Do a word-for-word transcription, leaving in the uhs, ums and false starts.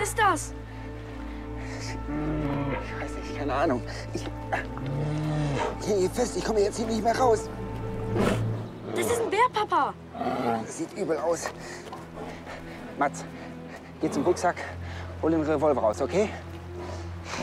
ist das? Ich weiß nicht, keine Ahnung. Ich... Hier fest, ich komme jetzt hier nicht mehr raus. Das ist ein Bär, Papa. Das sieht übel aus. Mats, geh zum Rucksack, hol den Revolver raus, okay?